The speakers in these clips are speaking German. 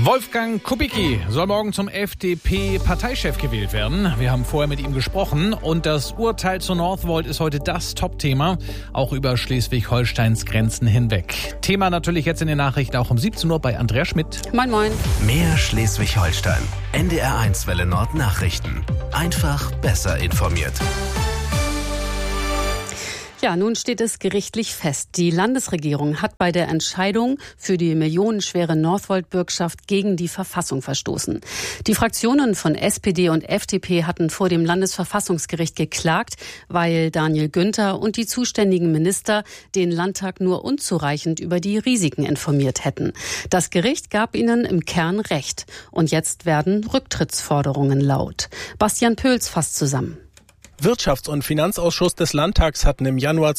Wolfgang Kubicki soll morgen zum FDP-Parteichef gewählt werden. Wir haben vorher mit ihm gesprochen und das Urteil zu Northvolt ist heute das Top-Thema, auch über Schleswig-Holsteins Grenzen hinweg. Thema natürlich jetzt in den Nachrichten auch um 17 Uhr bei Andrea Schmidt. Moin, moin. Mehr Schleswig-Holstein. NDR1 Welle Nord Nachrichten. Einfach besser informiert. Ja, nun steht es gerichtlich fest. Die Landesregierung hat bei der Entscheidung für die millionenschwere Northvolt-Bürgschaft gegen die Verfassung verstoßen. Die Fraktionen von SPD und FDP hatten vor dem Landesverfassungsgericht geklagt, weil Daniel Günther und die zuständigen Minister den Landtag nur unzureichend über die Risiken informiert hätten. Das Gericht gab ihnen im Kern Recht. Und jetzt werden Rücktrittsforderungen laut. Bastian Pöls fasst zusammen. Wirtschafts- und Finanzausschuss des Landtags hatten im Januar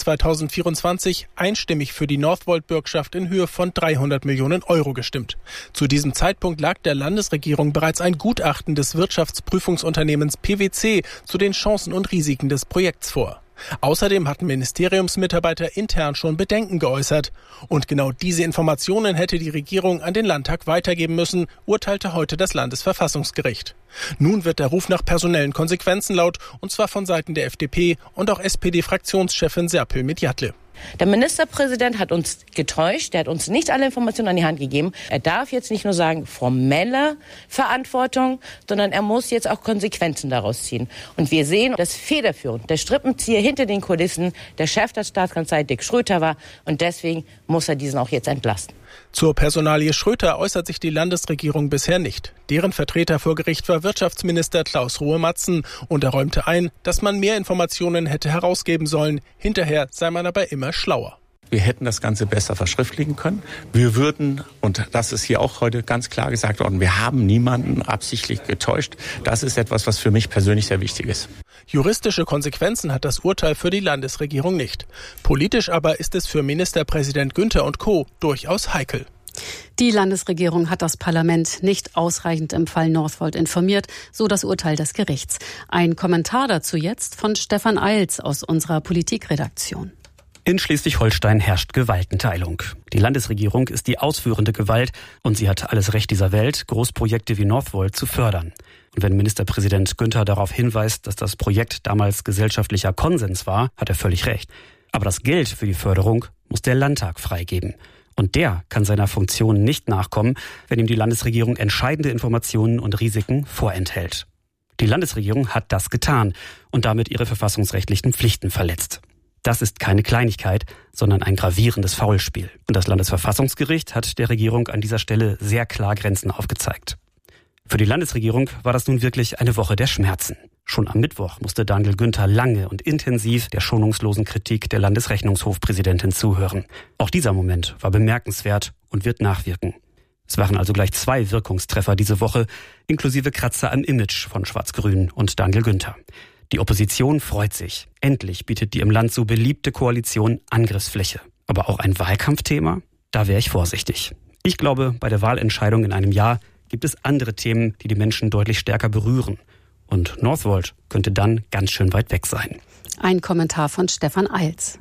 2024 einstimmig für die Northvolt-Bürgschaft in Höhe von 300 Millionen Euro gestimmt. Zu diesem Zeitpunkt lag der Landesregierung bereits ein Gutachten des Wirtschaftsprüfungsunternehmens PwC zu den Chancen und Risiken des Projekts vor. Außerdem hatten Ministeriumsmitarbeiter intern schon Bedenken geäußert. Und genau diese Informationen hätte die Regierung an den Landtag weitergeben müssen, urteilte heute das Landesverfassungsgericht. Nun wird der Ruf nach personellen Konsequenzen laut, und zwar von Seiten der FDP und auch SPD-Fraktionschefin Serpil Midjatle. Der Ministerpräsident hat uns getäuscht, der hat uns nicht alle Informationen an die Hand gegeben. Er darf jetzt nicht nur sagen, formelle Verantwortung, sondern er muss jetzt auch Konsequenzen daraus ziehen. Und wir sehen, dass federführend der Strippenzieher hinter den Kulissen der Chef der Staatskanzlei Dick Schröter war und deswegen muss er diesen auch jetzt entlasten. Zur Personalie Schröter äußert sich die Landesregierung bisher nicht. Deren Vertreter vor Gericht war Wirtschaftsminister Klaus Rohe-Matzen und er räumte ein, dass man mehr Informationen hätte herausgeben sollen. Hinterher sei man aber immer schlauer. Wir hätten das Ganze besser verschriftlichen können. Wir würden, und das ist hier auch heute ganz klar gesagt worden, wir haben niemanden absichtlich getäuscht. Das ist etwas, was für mich persönlich sehr wichtig ist. Juristische Konsequenzen hat das Urteil für die Landesregierung nicht. Politisch aber ist es für Ministerpräsident Günther und Co. durchaus heikel. Die Landesregierung hat das Parlament nicht ausreichend im Fall Northvolt informiert, so das Urteil des Gerichts. Ein Kommentar dazu jetzt von Stefan Eils aus unserer Politikredaktion. In Schleswig-Holstein herrscht Gewaltenteilung. Die Landesregierung ist die ausführende Gewalt und sie hat alles Recht dieser Welt, Großprojekte wie Northvolt zu fördern. Und wenn Ministerpräsident Günther darauf hinweist, dass das Projekt damals gesellschaftlicher Konsens war, hat er völlig recht. Aber das Geld für die Förderung muss der Landtag freigeben. Und der kann seiner Funktion nicht nachkommen, wenn ihm die Landesregierung entscheidende Informationen und Risiken vorenthält. Die Landesregierung hat das getan und damit ihre verfassungsrechtlichen Pflichten verletzt. Das ist keine Kleinigkeit, sondern ein gravierendes Faulspiel. Und das Landesverfassungsgericht hat der Regierung an dieser Stelle sehr klar Grenzen aufgezeigt. Für die Landesregierung war das nun wirklich eine Woche der Schmerzen. Schon am Mittwoch musste Daniel Günther lange und intensiv der schonungslosen Kritik der Landesrechnungshofpräsidentin zuhören. Auch dieser Moment war bemerkenswert und wird nachwirken. Es waren also gleich 2 Wirkungstreffer diese Woche, inklusive Kratzer am Image von Schwarz-Grün und Daniel Günther. Die Opposition freut sich. Endlich bietet die im Land so beliebte Koalition Angriffsfläche. Aber auch ein Wahlkampfthema? Da wäre ich vorsichtig. Ich glaube, bei der Wahlentscheidung in einem Jahr gibt es andere Themen, die die Menschen deutlich stärker berühren. Und Northvolt könnte dann ganz schön weit weg sein. Ein Kommentar von Stefan Eils.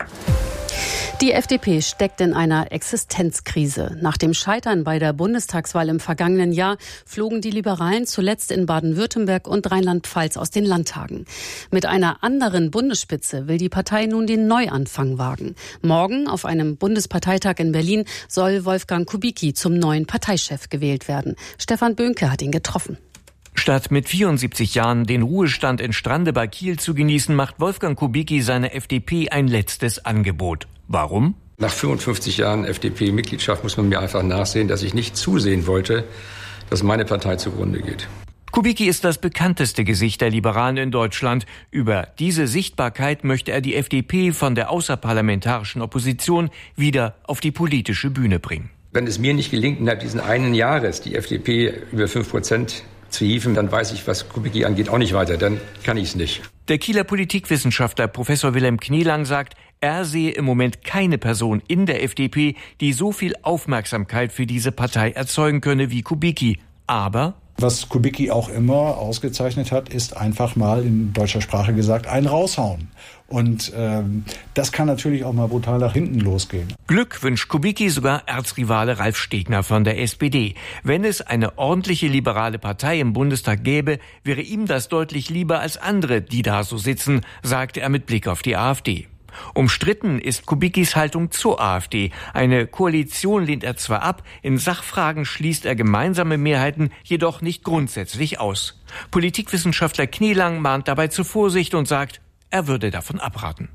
Die FDP steckt in einer Existenzkrise. Nach dem Scheitern bei der Bundestagswahl im vergangenen Jahr flogen die Liberalen zuletzt in Baden-Württemberg und Rheinland-Pfalz aus den Landtagen. Mit einer anderen Bundesspitze will die Partei nun den Neuanfang wagen. Morgen auf einem Bundesparteitag in Berlin soll Wolfgang Kubicki zum neuen Parteichef gewählt werden. Stefan Böhnke hat ihn getroffen. Statt mit 74 Jahren den Ruhestand in Strande bei Kiel zu genießen, macht Wolfgang Kubicki seiner FDP ein letztes Angebot. Warum? Nach 55 Jahren FDP-Mitgliedschaft muss man mir einfach nachsehen, dass ich nicht zusehen wollte, dass meine Partei zugrunde geht. Kubicki ist das bekannteste Gesicht der Liberalen in Deutschland. Über diese Sichtbarkeit möchte er die FDP von der außerparlamentarischen Opposition wieder auf die politische Bühne bringen. Wenn es mir nicht gelingt, innerhalb dieses einen Jahres die FDP über 5% zu hieven, dann weiß ich, was Kubicki angeht, auch nicht weiter. Dann kann ich es nicht. Der Kieler Politikwissenschaftler Professor Wilhelm Knielang sagt, er sehe im Moment keine Person in der FDP, die so viel Aufmerksamkeit für diese Partei erzeugen könne wie Kubicki. Aber Was Kubicki auch immer ausgezeichnet hat, ist einfach mal in deutscher Sprache gesagt, einen raushauen. Und das kann natürlich auch mal brutal nach hinten losgehen. Glück wünscht Kubicki sogar Erzrivale Ralf Stegner von der SPD. Wenn es eine ordentliche liberale Partei im Bundestag gäbe, wäre ihm das deutlich lieber als andere, die da so sitzen, sagte er mit Blick auf die AfD. Umstritten ist Kubickis Haltung zur AfD. Eine Koalition lehnt er zwar ab, in Sachfragen schließt er gemeinsame Mehrheiten jedoch nicht grundsätzlich aus. Politikwissenschaftler Knielang mahnt dabei zur Vorsicht und sagt, er würde davon abraten.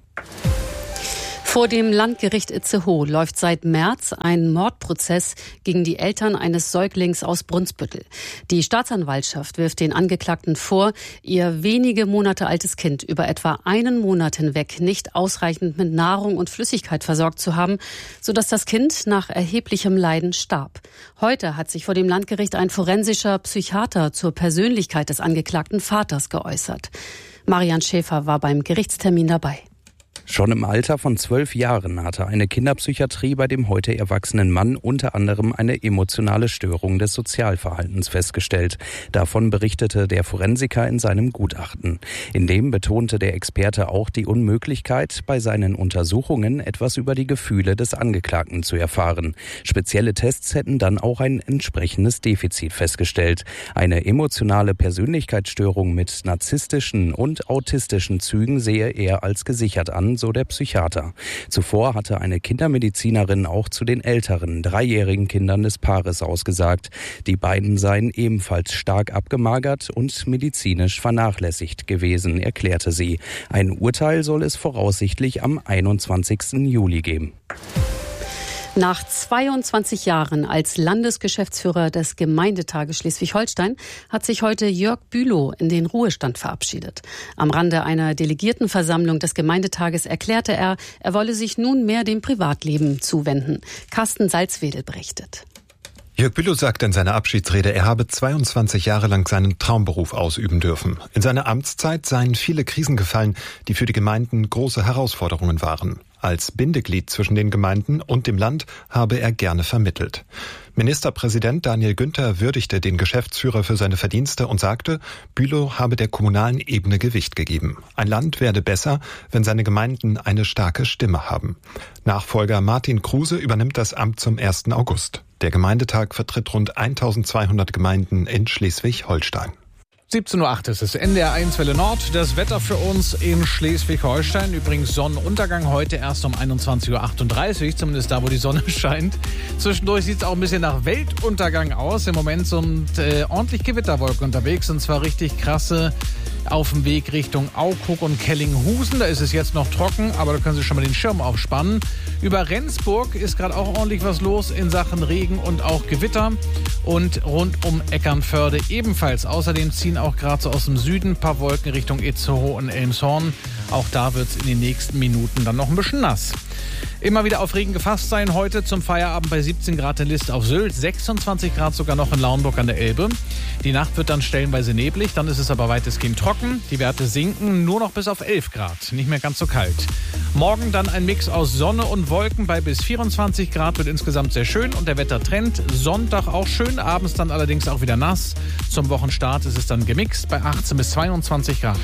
Vor dem Landgericht Itzehoe läuft seit März ein Mordprozess gegen die Eltern eines Säuglings aus Brunsbüttel. Die Staatsanwaltschaft wirft den Angeklagten vor, ihr wenige Monate altes Kind über etwa einen Monat hinweg nicht ausreichend mit Nahrung und Flüssigkeit versorgt zu haben, sodass das Kind nach erheblichem Leiden starb. Heute hat sich vor dem Landgericht ein forensischer Psychiater zur Persönlichkeit des angeklagten Vaters geäußert. Marian Schäfer war beim Gerichtstermin dabei. Schon im Alter von 12 Jahren hatte eine Kinderpsychiatrie bei dem heute erwachsenen Mann unter anderem eine emotionale Störung des Sozialverhaltens festgestellt. Davon berichtete der Forensiker in seinem Gutachten. In dem betonte der Experte auch die Unmöglichkeit, bei seinen Untersuchungen etwas über die Gefühle des Angeklagten zu erfahren. Spezielle Tests hätten dann auch ein entsprechendes Defizit festgestellt. Eine emotionale Persönlichkeitsstörung mit narzisstischen und autistischen Zügen sehe er als gesichert an, so der Psychiater. Zuvor hatte eine Kindermedizinerin auch zu den älteren, 3-jährigen Kindern des Paares ausgesagt. Die beiden seien ebenfalls stark abgemagert und medizinisch vernachlässigt gewesen, erklärte sie. Ein Urteil soll es voraussichtlich am 21. Juli geben. Nach 22 Jahren als Landesgeschäftsführer des Gemeindetages Schleswig-Holstein hat sich heute Jörg Bülow in den Ruhestand verabschiedet. Am Rande einer Delegiertenversammlung des Gemeindetages erklärte er, er wolle sich nunmehr dem Privatleben zuwenden. Carsten Salzwedel berichtet. Jörg Bülow sagte in seiner Abschiedsrede, er habe 22 Jahre lang seinen Traumberuf ausüben dürfen. In seiner Amtszeit seien viele Krisen gefallen, die für die Gemeinden große Herausforderungen waren. Als Bindeglied zwischen den Gemeinden und dem Land habe er gerne vermittelt. Ministerpräsident Daniel Günther würdigte den Geschäftsführer für seine Verdienste und sagte, Bülow habe der kommunalen Ebene Gewicht gegeben. Ein Land werde besser, wenn seine Gemeinden eine starke Stimme haben. Nachfolger Martin Kruse übernimmt das Amt zum 1. August. Der Gemeindetag vertritt rund 1200 Gemeinden in Schleswig-Holstein. 17.08 Uhr ist es, NDR 1 Welle Nord. Das Wetter für uns in Schleswig-Holstein. Übrigens Sonnenuntergang heute erst um 21.38 Uhr, zumindest da, wo die Sonne scheint. Zwischendurch sieht es auch ein bisschen nach Weltuntergang aus. Im Moment sind ordentlich Gewitterwolken unterwegs, und zwar richtig krasse auf dem Weg Richtung Aukrug und Kellinghusen. Da ist es jetzt noch trocken, aber da können Sie schon mal den Schirm aufspannen. Über Rendsburg ist gerade auch ordentlich was los in Sachen Regen und auch Gewitter. Und rund um Eckernförde ebenfalls. Außerdem ziehen auch gerade so aus dem Süden ein paar Wolken Richtung Itzehoe und Elmshorn. Auch da wird es in den nächsten Minuten dann noch ein bisschen nass. Immer wieder auf Regen gefasst sein heute zum Feierabend bei 17 Grad in List auf Sylt, 26 Grad sogar noch in Lauenburg an der Elbe. Die Nacht wird dann stellenweise neblig, dann ist es aber weitestgehend trocken. Die Werte sinken nur noch bis auf 11 Grad, nicht mehr ganz so kalt. Morgen dann ein Mix aus Sonne und Wolken bei bis 24 Grad, wird insgesamt sehr schön und der Wettertrend. Sonntag auch schön, abends dann allerdings auch wieder nass. Zum Wochenstart ist es dann gemixt bei 18 bis 22 Grad.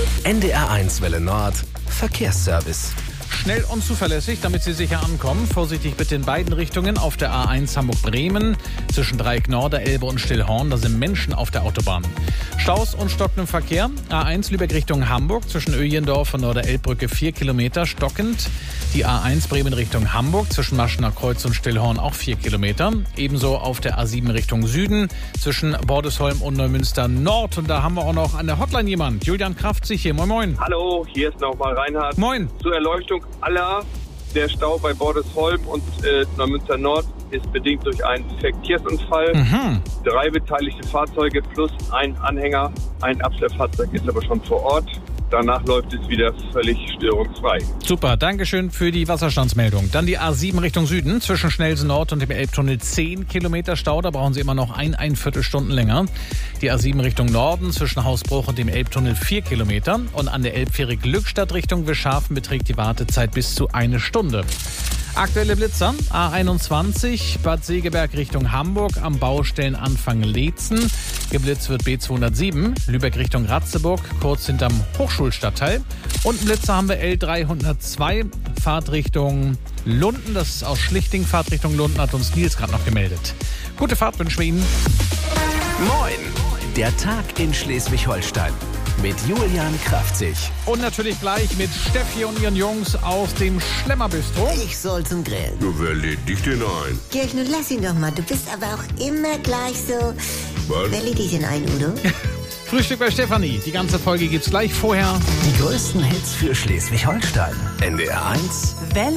NDR 1 Welle Nord, Verkehrsservice. Schnell und zuverlässig, damit Sie sicher ankommen. Vorsichtig bitte in beiden Richtungen. Auf der A1 Hamburg-Bremen zwischen Dreieck Norde, Elbe und Stillhorn. Da sind Menschen auf der Autobahn. Staus und stockendem Verkehr. A1 Lübeck Richtung Hamburg zwischen Öjendorf und Norder-Elbbrücke 4 Kilometer stockend. Die A1 Bremen Richtung Hamburg zwischen Maschener Kreuz und Stillhorn auch 4 Kilometer. Ebenso auf der A7 Richtung Süden zwischen Bordesholm und Neumünster Nord. Und da haben wir auch noch an der Hotline jemand. Julian Kraft sich hier. Moin, moin. Hallo, hier ist nochmal Reinhard. Moin. Zur Erleuchtung aller. Der Stau bei Bordesholm und Neumünster Nord ist bedingt durch einen Verkehrsunfall. 3 beteiligte Fahrzeuge plus ein Anhänger. Ein Abschleppfahrzeug ist aber schon vor Ort. Danach läuft es wieder völlig störungsfrei. Super, Dankeschön für die Wasserstandsmeldung. Dann die A7 Richtung Süden zwischen Schnelsen Nord und dem Elbtunnel 10 Kilometer Stau. Da brauchen Sie immer noch ein Viertelstunden länger. Die A7 Richtung Norden zwischen Hausbruch und dem Elbtunnel 4 Kilometer. Und an der Elbfähre Glückstadt Richtung Wischhafen beträgt die Wartezeit bis zu 1 Stunde. Aktuelle Blitzer, A21, Bad Segeberg Richtung Hamburg, am Baustellenanfang Leetzen. Geblitzt wird B207, Lübeck Richtung Ratzeburg, kurz hinterm Hochschulstadtteil. Und einen Blitzer haben wir L302, Fahrtrichtung Lunden. Das ist aus Schlichting, Fahrtrichtung Lunden, hat uns Nils gerade noch gemeldet. Gute Fahrt wünschen wir Ihnen. Moin, der Tag in Schleswig-Holstein. Mit Julian Kraftzig. Und natürlich gleich mit Steffi und ihren Jungs aus dem Schlemmerbistro. Ich soll zum Grillen. Nur wer lädt dich denn ein? Kirch, nun lass ihn doch mal. Du bist aber auch immer gleich so... Was? Wer lädt dich denn ein, Udo? Frühstück bei Stefanie. Die ganze Folge gibt's gleich vorher. Die größten Hits für Schleswig-Holstein. NDR 1. Welle